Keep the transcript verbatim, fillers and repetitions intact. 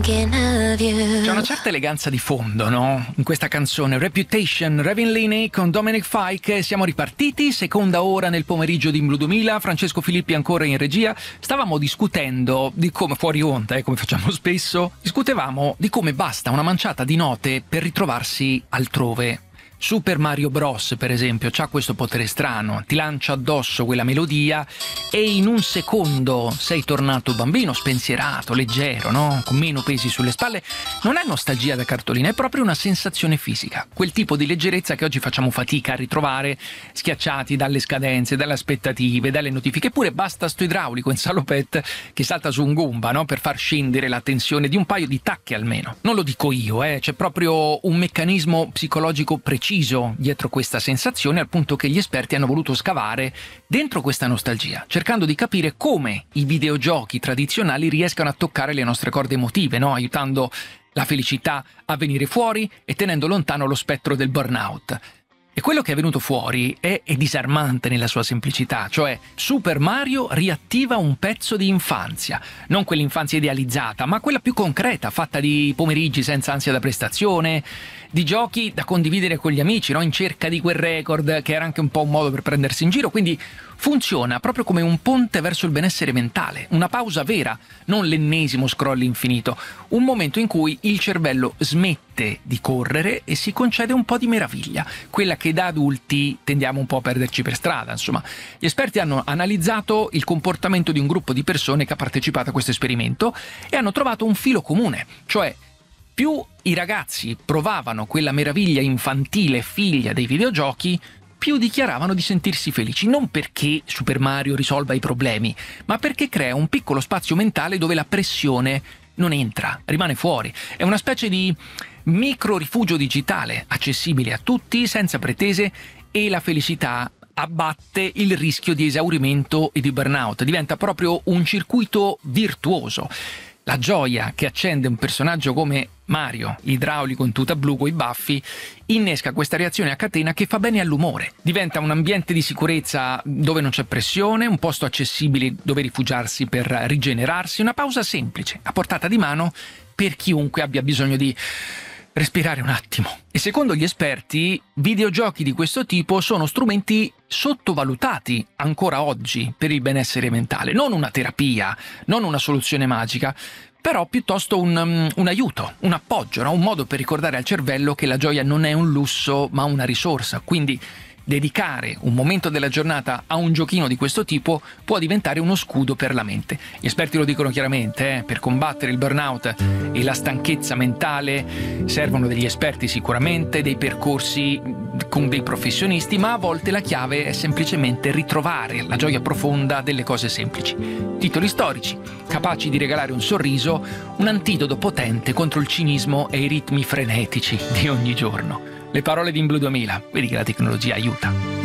C'è una certa eleganza di fondo, no? In questa canzone Reputation, Ravin Linney con Dominic Fike. Siamo ripartiti, seconda ora nel pomeriggio di Blu duemila, Francesco Filippi ancora in regia. Stavamo discutendo di come, fuori onda, eh, come facciamo spesso, discutevamo di come basta una manciata di note per ritrovarsi altrove. Super Mario Bros, per esempio, c'ha questo potere strano, ti lancia addosso quella melodia e in un secondo sei tornato bambino, spensierato, leggero, no? Con meno pesi sulle spalle. Non è nostalgia da cartolina, è proprio una sensazione fisica, quel tipo di leggerezza che oggi facciamo fatica a ritrovare, schiacciati dalle scadenze, dalle aspettative, dalle notifiche. Eppure basta sto idraulico in salopette che salta su un Goomba, no? Per far scendere la tensione di un paio di tacche almeno. Non lo dico io, eh? C'è proprio un meccanismo psicologico preciso dietro questa sensazione, al punto che gli esperti hanno voluto scavare dentro questa nostalgia, cercando di capire come i videogiochi tradizionali riescano a toccare le nostre corde emotive, no? Aiutando la felicità a venire fuori e tenendo lontano lo spettro del burnout. E quello che è venuto fuori è, è disarmante nella sua semplicità, cioè Super Mario riattiva un pezzo di infanzia, non quell'infanzia idealizzata, ma quella più concreta, fatta di pomeriggi senza ansia da prestazione, di giochi da condividere con gli amici, no? In cerca di quel record, che era anche un po' un modo per prendersi in giro. Quindi funziona proprio come un ponte verso il benessere mentale, una pausa vera, non l'ennesimo scroll infinito, un momento in cui il cervello smette di correre e si concede un po' di meraviglia, quella che da adulti tendiamo un po' a perderci per strada. Insomma, gli esperti hanno analizzato il comportamento di un gruppo di persone che ha partecipato a questo esperimento e hanno trovato un filo comune, cioè più i ragazzi provavano quella meraviglia infantile figlia dei videogiochi, più dichiaravano di sentirsi felici, non perché Super Mario risolva i problemi, ma perché crea un piccolo spazio mentale dove la pressione non entra, rimane fuori. È una specie di micro rifugio digitale, accessibile a tutti, senza pretese, e la felicità abbatte il rischio di esaurimento e di burnout. Diventa proprio un circuito virtuoso. La gioia che accende un personaggio come Mario, idraulico in tuta blu coi baffi, innesca questa reazione a catena che fa bene all'umore. Diventa un ambiente di sicurezza dove non c'è pressione, un posto accessibile dove rifugiarsi per rigenerarsi, una pausa semplice, a portata di mano per chiunque abbia bisogno di respirare un attimo. E secondo gli esperti, videogiochi di questo tipo sono strumenti sottovalutati ancora oggi per il benessere mentale. Non una terapia, non una soluzione magica, però piuttosto un, um, un aiuto, un appoggio, no? Un modo per ricordare al cervello che la gioia non è un lusso ma una risorsa. Quindi dedicare un momento della giornata a un giochino di questo tipo può diventare uno scudo per la mente. Gli esperti lo dicono chiaramente, eh? Per combattere il burnout e la stanchezza mentale servono degli esperti sicuramente, dei percorsi con dei professionisti, ma a volte la chiave è semplicemente ritrovare la gioia profonda delle cose semplici. Titoli storici, capaci di regalare un sorriso, un antidoto potente contro il cinismo e i ritmi frenetici di ogni giorno. Le parole di Blu duemila, vedi che la tecnologia aiuta.